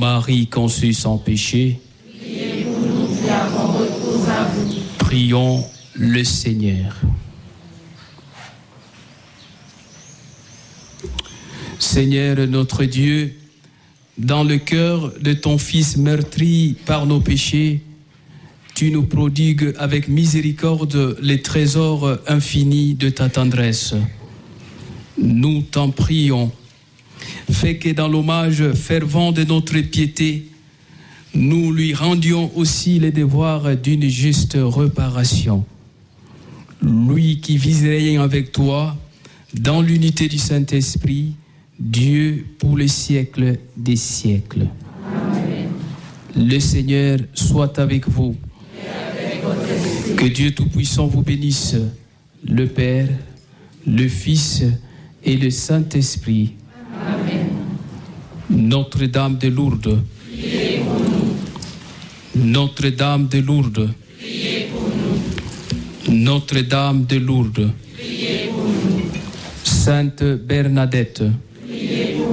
Marie conçue sans péché, priez pour nous qui avons recours à vous. Prions le Seigneur. Seigneur notre Dieu, dans le cœur de ton Fils meurtri par nos péchés, tu nous prodigues avec miséricorde les trésors infinis de ta tendresse. Nous t'en prions, fais que dans l'hommage fervent de notre piété, nous lui rendions aussi les devoirs d'une juste réparation. Lui qui vit rien avec toi, dans l'unité du Saint-Esprit, Dieu pour les siècles des siècles. Amen. Le Seigneur soit avec vous. Et avec votre esprit. Que Dieu Tout-Puissant vous bénisse, le Père, le Fils et le Saint-Esprit. Amen. Notre-Dame de Lourdes. Priez pour nous. Notre-Dame de Lourdes. Priez pour nous. Notre-Dame de Lourdes. Priez pour nous. Sainte Bernadette.